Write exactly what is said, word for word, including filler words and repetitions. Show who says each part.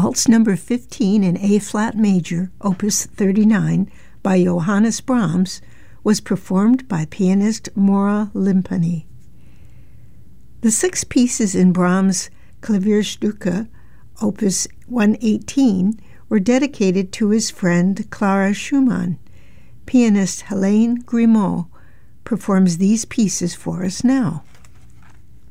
Speaker 1: Waltz number fifteen in A-flat major, opus thirty-nine, by Johannes Brahms, was performed by pianist Maura Limpany. The six pieces in Brahms' Klavierstücke, opus one eighteen, were dedicated to his friend Clara Schumann. Pianist Helene Grimaud performs these pieces for us now.